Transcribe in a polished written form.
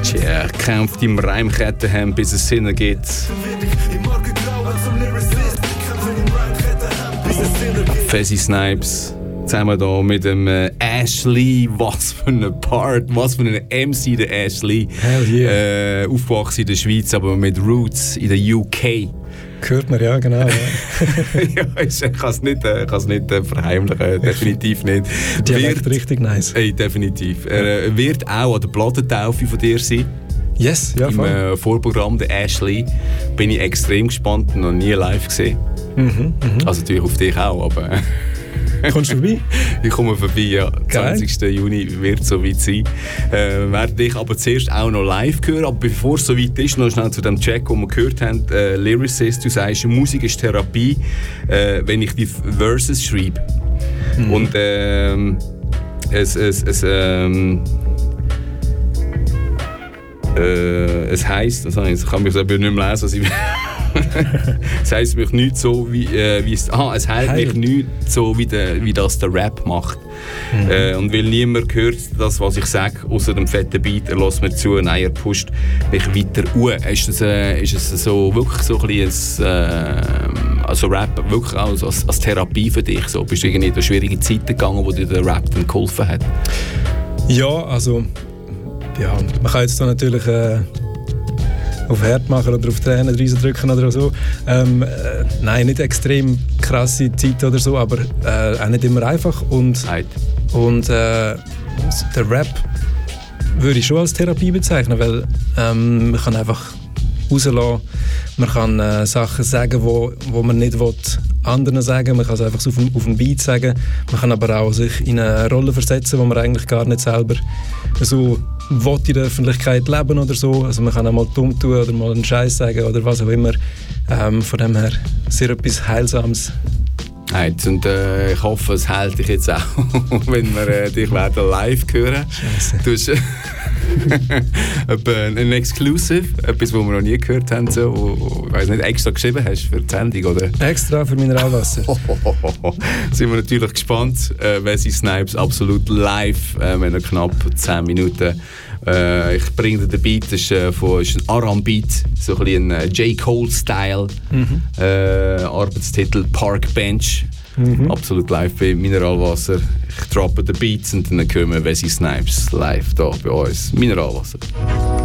Tja, kämpft im Reimkettenhemd, bis es Sinn ergibt. Fezzy Snipes, zusammen hier mit dem Ashley. Was für ein Part, was für ein MC, der Ashley. Hell yeah. Aufgewachsen in der Schweiz, aber mit Roots in der UK. Hört man, ja, genau. Ja. Ja, ich kann es nicht verheimlichen, definitiv nicht. Dialekt richtig nice. Definitiv. Er wird auch an der Plattentaufe von dir sein. Yes, ja, voll. Im Vorprogramm, der Ashley. Bin ich extrem gespannt, noch nie live gesehen. Also natürlich auf dich auch, aber... Kommst du vorbei? Ich komme vorbei, ja. Geil. 20. Juni wird es soweit sein. Werde dich aber zuerst auch noch live hören. Aber bevor es soweit ist, noch schnell zu dem Check, den wir gehört haben. Lyricist, du sagst, Musik ist Therapie, wenn ich die Verses schreibe. Und es heisst, also ich kann mich selber nicht mehr lesen, was ich es heisst mich nicht so wie es heilt mich nicht so wie das der Rap macht. Und weil niemand hört das, was ich sage, außer dem fetten Beat, er lässt mir zu, nein, er pusht mich weiter ist es so wirklich so ein bisschen also Rap wirklich auch als Therapie für dich? So, bist du irgendwie durch schwierige Zeiten gegangen, wo dir der Rap dann geholfen hat? Ja, also ja, man kann jetzt da natürlich auf Herd machen oder auf Tränen drücken oder so. Nein, nicht extrem krasse Zeit oder so, aber auch nicht immer einfach. Und der Rap würde ich schon als Therapie bezeichnen, weil man kann einfach rauslassen, man kann Sachen sagen, wo man nicht anderen sagen will. Man kann es einfach so auf den Beat sagen. Man kann aber auch sich in eine Rolle versetzen, wo man eigentlich gar nicht selber so will in der Öffentlichkeit leben oder so. Also man kann auch mal dumm tun oder mal einen Scheiß sagen oder was auch immer. Von dem her sehr etwas Heilsames. Und ich hoffe, es hält dich jetzt auch, wenn wir dich werden live hören. Du hast ein Exclusive, etwas, was wir noch nie gehört haben, so, wo ich weiss nicht, extra geschrieben hast für die Sendung, oder? Extra für Mineralwasser. Sind wir natürlich gespannt. Fezzy Snipes absolut live, wenn er knapp 10 Minuten. Ich bringe dir den Beat, das ist ein Aram-Beat, so ein bisschen ein J. Cole-Style. Arbeitstitel Park Bench. Absolut live bei Mineralwasser. Ich droppe den Beats und dann hören wir Fezzy Snipes live hier bei uns. Mineralwasser.